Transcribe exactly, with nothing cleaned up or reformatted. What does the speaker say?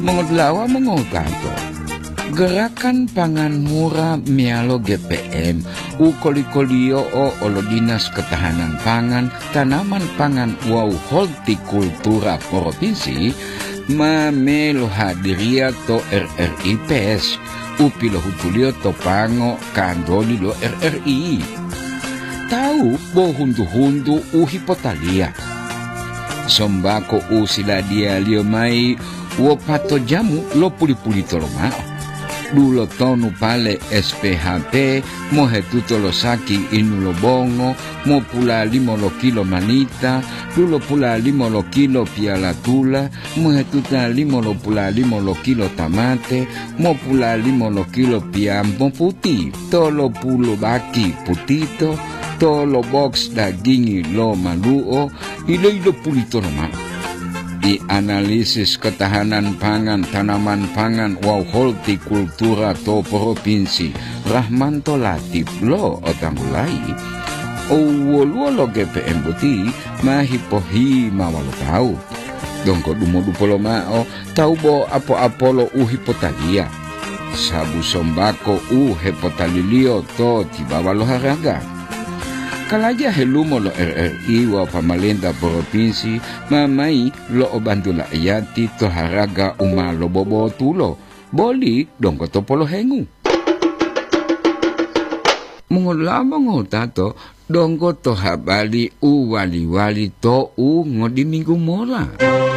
Mengodlawa mengotato. Gerakan pangan murah mialo G P M ukoli-kolio o olo Dinas Ketahanan Pangan Tanaman Pangan wau Hortikultura Provinsi mamelo hadiria to R R I P S upilo hutulio to pango kandoli lo R R I tahu bo hundu-hundu uhipotalia sombako usila dia lio mai wo pato jamu lo puli-puli tolomao dulo tonu pale S P H P mohe tuto lo saki inu lo bongo mo pula limo lo kilo manita dulo pula limo lo kilo piala tula mohe tuta limo lo pula limo lo kilo tamate mo pula limo lo kilo piampo putih tolo pulo baki putito tolo box dagingi lo maluo ilo ilo pulito nomang di analisis ketahanan pangan tanaman pangan wau hortikultura to provinsi Rahmanto Latif lo otanggulai owolo G P M buti mahipohi mawalo tau dongko dumo dupolo mao tau bo apo-apolo uhipotalia sabu sombako uhepotalilio to tibawalo haraga kalaja helumo lo R R I wa pamalenta provinsi mamai lo obandula ayati to haraga uma lo bobo tulo boli dongko topolo hengu mengolama ngotato dongko to habali u wali-wali to u ngodi minggu mola